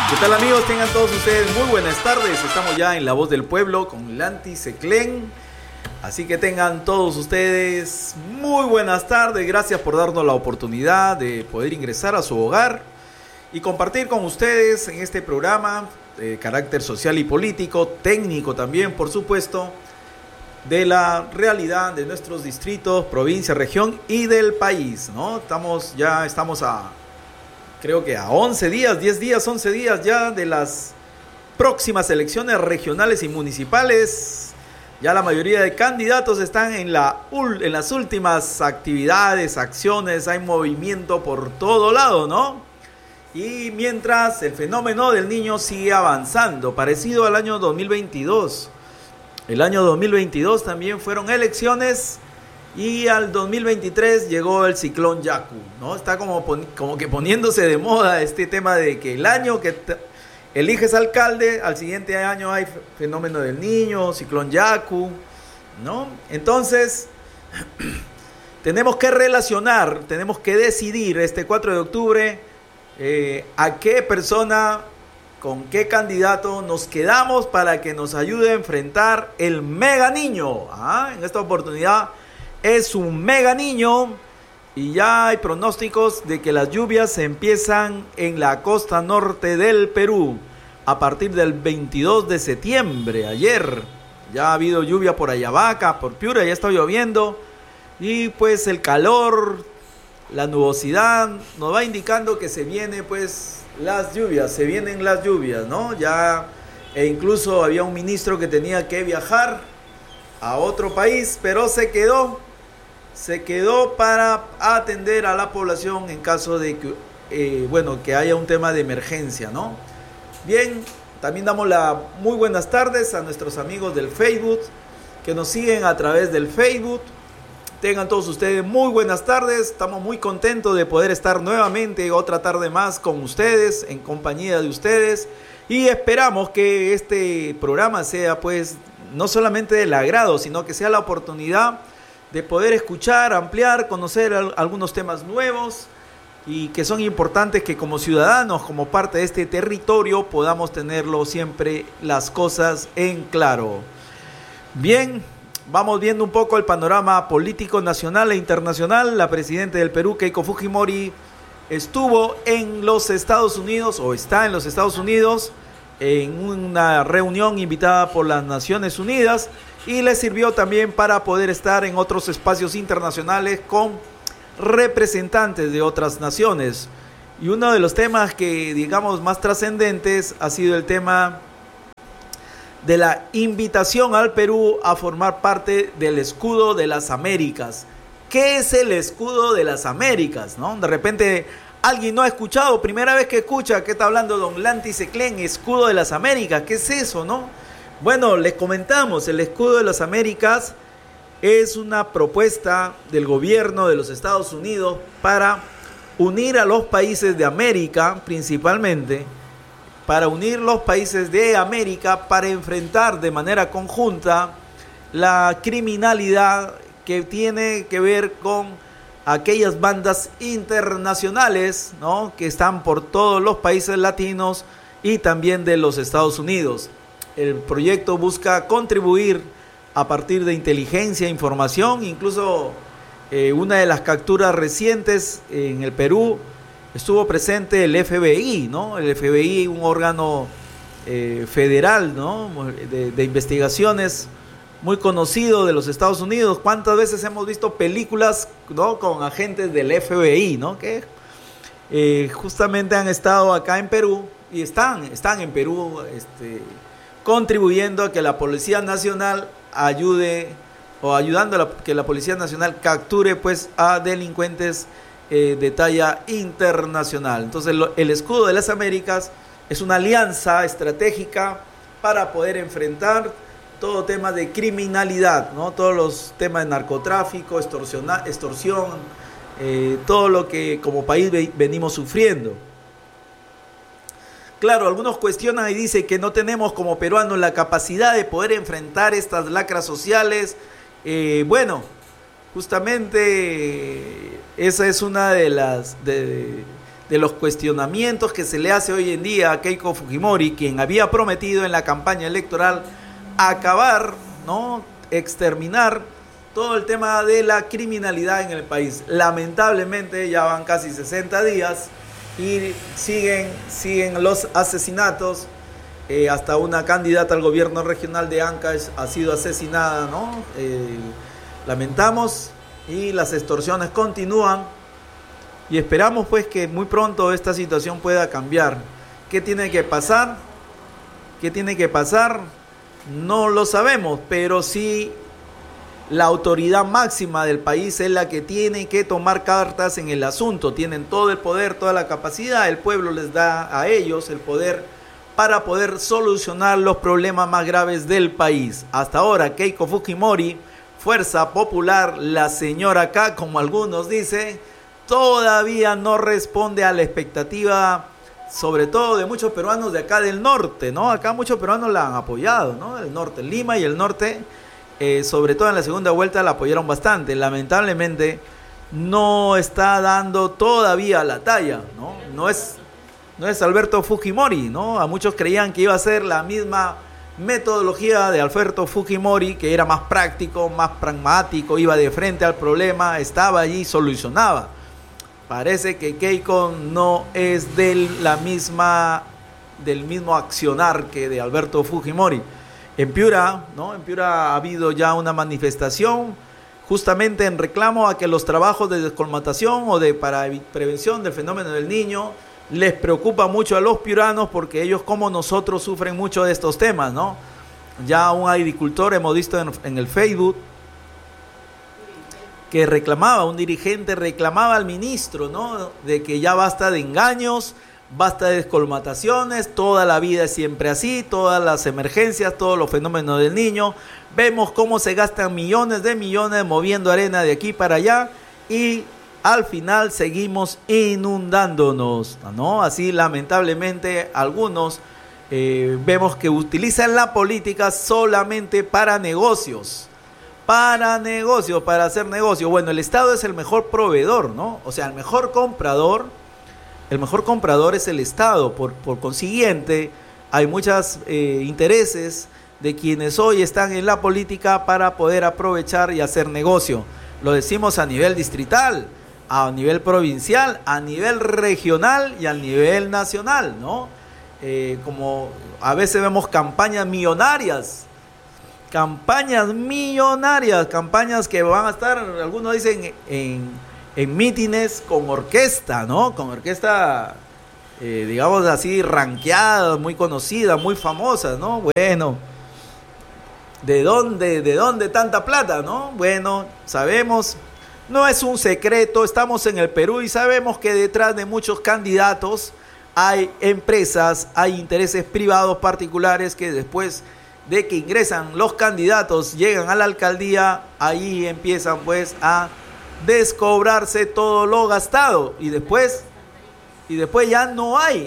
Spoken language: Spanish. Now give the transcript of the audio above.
¿Qué tal, amigos? Tengan todos ustedes muy buenas tardes. Estamos ya en La Voz del Pueblo con Lanti Seclen. Así que tengan todos ustedes muy buenas tardes. Gracias por darnos la oportunidad de poder ingresar a su hogar y compartir con ustedes en este programa de carácter social y político, técnico también, por supuesto, de la realidad de nuestros distritos, provincia, región y del país, ¿no? Estamos a, creo que a 11 días, 10 días, 11 días ya de las próximas elecciones regionales y municipales. Ya la mayoría de candidatos están en las últimas actividades, acciones, hay movimiento por todo lado, ¿no? Y mientras el fenómeno del niño sigue avanzando, parecido al año 2022. El año 2022 también fueron elecciones y al 2023 llegó el ciclón Yaku, ¿no? Está como que poniéndose de moda este tema de que el año que eliges alcalde, al siguiente año hay fenómeno del niño, ciclón Yaku, ¿no? Entonces, tenemos que relacionar, tenemos que decidir este 4 de octubre a qué persona, con qué candidato nos quedamos para que nos ayude a enfrentar el mega niño. En esta oportunidad es un mega niño y ya hay pronósticos de que las lluvias se empiezan en la costa norte del Perú a partir del 22 de septiembre. Ayer ya ha habido lluvia por Ayabaca, por Piura, ya está lloviendo y pues el calor, la nubosidad nos va indicando que se viene pues se vienen las lluvias, ¿no? E incluso había un ministro que tenía que viajar a otro país, pero se quedó para atender a la población en caso de que haya un tema de emergencia, ¿no? Bien, también damos las muy buenas tardes a nuestros amigos del Facebook que nos siguen a través del Facebook. Tengan todos ustedes muy buenas tardes. Estamos muy contentos de poder estar nuevamente otra tarde más con ustedes, en compañía de ustedes. Y esperamos que este programa sea pues no solamente del agrado, sino que sea la oportunidad de poder escuchar, ampliar, conocer algunos temas nuevos y que son importantes que como ciudadanos, como parte de este territorio, podamos tenerlo siempre las cosas en claro. Bien. Vamos viendo un poco el panorama político nacional e internacional. La presidenta del Perú, Keiko Fujimori, estuvo en los Estados Unidos, o está en los Estados Unidos, en una reunión invitada por las Naciones Unidas, y le sirvió también para poder estar en otros espacios internacionales con representantes de otras naciones. Y uno de los temas que, digamos, más trascendentes ha sido el tema de la invitación al Perú a formar parte del escudo de las Américas. ¿Qué es el escudo de las Américas, no? De repente alguien no ha escuchado, primera vez que escucha, ¿qué está hablando don Lanti Seclen? Escudo de las Américas, ¿qué es eso, no? Bueno, les comentamos, el escudo de las Américas es una propuesta del gobierno de los Estados Unidos para unir a los países de América, principalmente, para unir los países de América para enfrentar de manera conjunta la criminalidad que tiene que ver con aquellas bandas internacionales, ¿no?, que están por todos los países latinos y también de los Estados Unidos. El proyecto busca contribuir a partir de inteligencia, información, incluso una de las capturas recientes en el Perú estuvo presente el FBI, ¿no? El FBI, un órgano federal, ¿no?, de investigaciones muy conocido de los Estados Unidos. ¿Cuántas veces hemos visto películas, ¿no?, con agentes del FBI, ¿no?, que justamente han estado acá en Perú y están en Perú contribuyendo a que la Policía Nacional ayudando a que la Policía Nacional capture pues a delincuentes de talla internacional. Entonces el escudo de las Américas es una alianza estratégica para poder enfrentar todo tema de criminalidad, ¿no? Todos los temas de narcotráfico, extorsión, todo lo que como país venimos sufriendo. Claro, algunos cuestionan y dicen que no tenemos como peruanos la capacidad de poder enfrentar estas lacras sociales. Bueno, justamente esa es una de de los cuestionamientos que se le hace hoy en día a Keiko Fujimori, quien había prometido en la campaña electoral acabar, ¿no?, exterminar todo el tema de la criminalidad en el país. Lamentablemente ya van casi 60 días y siguen los asesinatos. Hasta una candidata al gobierno regional de Ancash ha sido asesinada, ¿no? Lamentamos, y las extorsiones continúan, y esperamos pues que muy pronto esta situación pueda cambiar. ¿Qué tiene que pasar? ¿Qué tiene que pasar? No lo sabemos, pero sí la autoridad máxima del país es la que tiene que tomar cartas en el asunto. Tienen todo el poder, toda la capacidad, el pueblo les da a ellos el poder para poder solucionar los problemas más graves del país. Hasta ahora Keiko Fujimori, Fuerza Popular, la señora K, como algunos dicen, todavía no responde a la expectativa, sobre todo de muchos peruanos de acá del norte, ¿no? Acá muchos peruanos la han apoyado, ¿no? El norte, Lima y el norte, sobre todo en la segunda vuelta la apoyaron bastante. Lamentablemente no está dando todavía la talla, ¿no? No es Alberto Fujimori, ¿no? A muchos creían que iba a ser la misma metodología de Alberto Fujimori, que era más práctico, más pragmático, iba de frente al problema, estaba allí, solucionaba. Parece que Keiko no es del mismo accionar que de Alberto Fujimori. En Piura, ¿no? En Piura ha habido ya una manifestación justamente en reclamo a que los trabajos de descolmatación o para prevención del fenómeno del Niño les preocupa mucho a los piuranos, porque ellos, como nosotros, sufren mucho de estos temas, ¿no? Ya un agricultor hemos visto en el Facebook que un dirigente reclamaba al ministro, ¿no?, de que ya basta de engaños, basta de descolmataciones, toda la vida es siempre así, todas las emergencias, todos los fenómenos del Niño, vemos cómo se gastan millones de millones moviendo arena de aquí para allá y al final seguimos inundándonos, ¿no? Así lamentablemente algunos vemos que utilizan la política solamente para negocios, para hacer negocio. Bueno, el Estado es el mejor proveedor, ¿no? O sea, el mejor comprador es el Estado. Por consiguiente, hay muchos intereses de quienes hoy están en la política para poder aprovechar y hacer negocio. Lo decimos a nivel distrital, a nivel provincial, a nivel regional y a nivel nacional, ¿no? Como a veces vemos campañas millonarias, campañas que van a estar, algunos dicen, en mítines con orquesta, ¿no? Con orquesta, digamos así, ranqueada, muy conocida, muy famosa, ¿no? Bueno, ¿de dónde tanta plata, no? Bueno, sabemos, no es un secreto, estamos en el Perú y sabemos que detrás de muchos candidatos hay empresas, hay intereses privados particulares que después de que ingresan los candidatos, llegan a la alcaldía, ahí empiezan pues a descobrarse todo lo gastado y después ya no hay